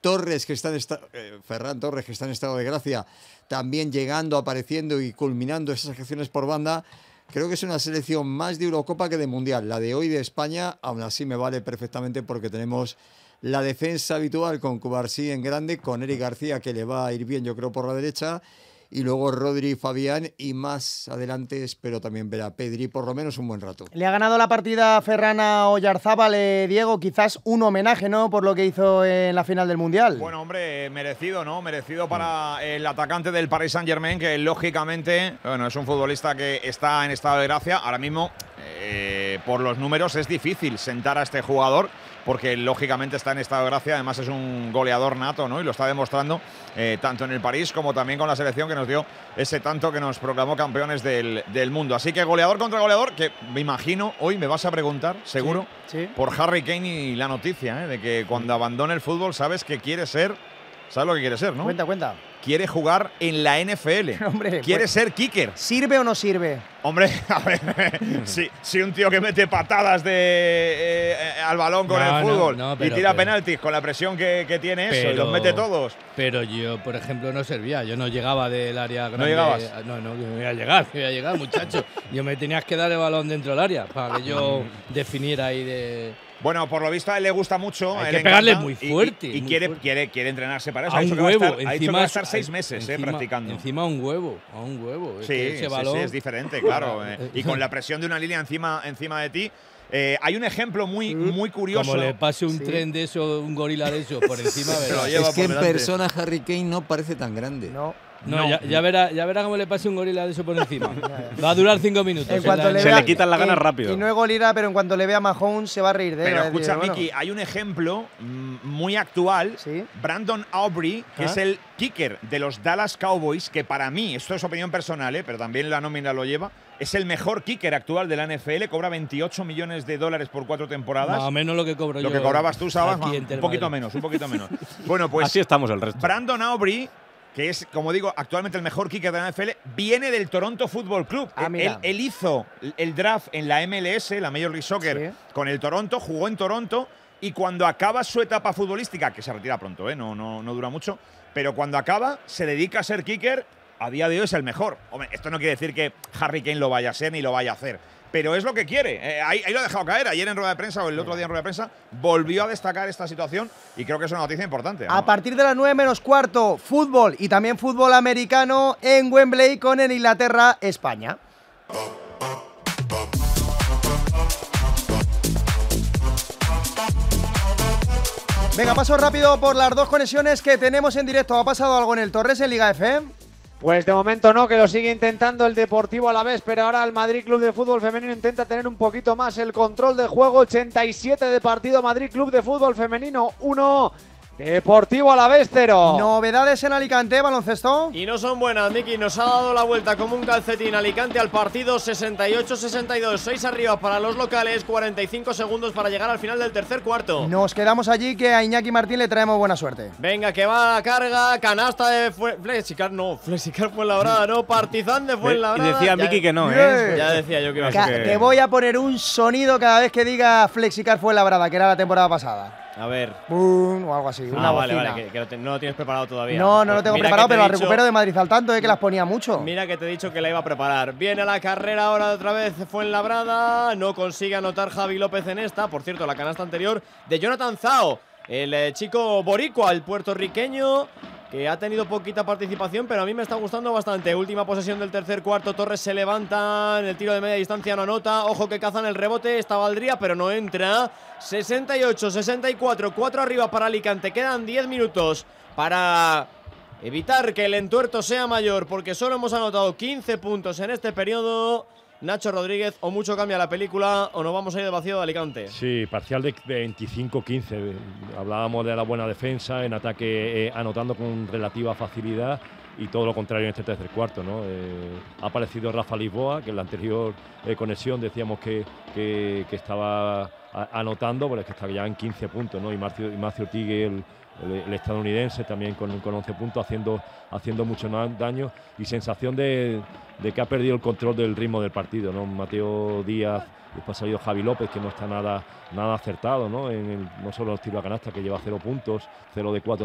Torres, Ferran Torres, que está en estado de gracia, también llegando, apareciendo y culminando esas acciones por banda. Creo que es una selección más de Eurocopa que de Mundial. La de hoy de España, aún así me vale perfectamente porque tenemos la defensa habitual con Cubarsí en grande, con Eric García, que le va a ir bien, yo creo, por la derecha, y luego Rodri y Fabián, y más adelante espero también ver a Pedri por lo menos un buen rato. Le ha ganado la partida Ferran a Oyarzábal, Diego, quizás un homenaje, ¿no?, por lo que hizo en la final del Mundial. Bueno, hombre, merecido, ¿no? Merecido para el atacante del Paris Saint-Germain, que lógicamente, bueno, es un futbolista que está en estado de gracia. Ahora mismo, por los números, es difícil sentar a este jugador, porque lógicamente está en estado de gracia. Además es un goleador nato, ¿no? Y lo está demostrando tanto en el París como también con la selección, que nos dio ese tanto que nos proclamó campeones del mundo. Así que goleador contra goleador, que me imagino, hoy me vas a preguntar, seguro, sí. Por Harry Kane y la noticia, de que cuando abandone el fútbol sabes que quiere ser, ¿sabes lo que quiere ser, no? Cuenta. Quiere jugar en la NFL. Hombre, quiere pues, ser kicker. ¿Sirve o no sirve? Hombre, a ver, si un tío que mete patadas al balón con el fútbol y tira penaltis con la presión que tiene eso, y los mete todos. Pero yo, por ejemplo, no servía. Yo no llegaba del área grande. ¿No llegabas? No, me iba a llegar, muchacho. Yo me tenías que dar el balón dentro del área para que yo definiera ahí de… Bueno, por lo visto a él le gusta mucho. Hay que pegarle muy fuerte. Y quiere entrenarse para eso. A un huevo. Ha dicho que va a estar 6 meses practicando. Encima a un huevo. Sí, ese balón… sí, es diferente, claro. Y con la presión de una línea encima de ti. Hay un ejemplo muy curioso. Como le pase un tren de eso, un gorila de eso por encima. Es que en persona Harry Kane no parece tan grande. No, ya verá cómo le pase un gorila de eso por encima. Va a durar 5 minutos. Se le quitan las ganas rápido. Y no es gorila, pero en cuanto le vea a Mahomes se va a reír de él. Pero escucha, Miki, hay un ejemplo muy actual. ¿Sí? Brandon Aubrey, que es el kicker de los Dallas Cowboys, que para mí, esto es opinión personal, pero también la nómina lo lleva, es el mejor kicker actual de la NFL. Cobra $28 millones por 4 temporadas. Más o menos lo que cobro yo. Lo que cobrabas tú, ¿sabes? Un poquito menos. Bueno, pues así estamos el resto. Brandon Aubrey, que es, como digo, actualmente el mejor kicker de la NFL, viene del Toronto Football Club. Él hizo el draft en la MLS, la Major League Soccer, con el Toronto, jugó en Toronto, y cuando acaba su etapa futbolística, que se retira pronto, no dura mucho, pero cuando acaba, se dedica a ser kicker. A día de hoy es el mejor. Hombre, esto no quiere decir que Harry Kane lo vaya a ser ni lo vaya a hacer, pero es lo que quiere. Ahí lo ha dejado caer. Ayer en rueda de prensa o el otro día en rueda de prensa volvió a destacar esta situación y creo que es una noticia importante, ¿no? A partir de las 9 menos cuarto, fútbol y también fútbol americano en Wembley con el Inglaterra-España. Venga, paso rápido por las 2 conexiones que tenemos en directo. ¿Ha pasado algo en el Torres en Liga F? Pues de momento no, que lo sigue intentando el Deportivo Alavés, pero ahora el Madrid Club de Fútbol Femenino intenta tener un poquito más el control de juego. 87 de partido, Madrid Club de Fútbol Femenino 1, Deportivo Alavés 0. Novedades en Alicante, baloncesto. Y no son buenas, Miki. Nos ha dado la vuelta como un calcetín Alicante al partido. 68-62, 6 arriba para los locales, 45 segundos para llegar al final del tercer cuarto. Nos quedamos allí, que a Iñaki Martín le traemos buena suerte. Venga, que va a carga, canasta de Flexicar Fuenlabrada, no, Partizan de Fuenlabrada. Y decía Miki que no, Ya decía yo que iba a ser. Te voy a poner un sonido cada vez que diga Flexicar Fuenlabrada, que era la temporada pasada. A ver. ¡Bum! O algo así. Una bocina. Vale, que no lo tienes preparado todavía. No lo tengo preparado, pero la recupero de Madrid al tanto, que las ponía mucho. Mira que te he dicho que la iba a preparar. Viene la carrera ahora otra vez Fuenlabrada. No consigue anotar Javi López en esta. Por cierto, la canasta anterior de Jonathan Zhao, el chico boricua, el puertorriqueño, que ha tenido poquita participación, pero a mí me está gustando bastante. Última posesión del tercer cuarto, Torres se levanta, en el tiro de media distancia no anota, ojo que cazan el rebote, esta valdría, pero no entra. 68-64, 4 arriba para Alicante, quedan 10 minutos para evitar que el entuerto sea mayor, porque solo hemos anotado 15 puntos en este periodo. Nacho Rodríguez, o mucho cambia la película o nos vamos a ir de vacío de Alicante. Sí, parcial de 25-15. Hablábamos de la buena defensa, en ataque anotando con relativa facilidad, y todo lo contrario en este tercer cuarto, ¿no? Ha aparecido Rafa Lisboa, que en la anterior conexión decíamos que estaba anotando, pero es que está ya en 15 puntos, ¿no? Y Macio Tigue, el estadounidense, también con 11 puntos, haciendo mucho daño, y sensación de que ha perdido el control del ritmo del partido, ¿no? Mateo Díaz, después ha salido Javi López, que no está nada acertado, ¿no? No solo en los tiros a canasta, que lleva 0 puntos, 0 de 4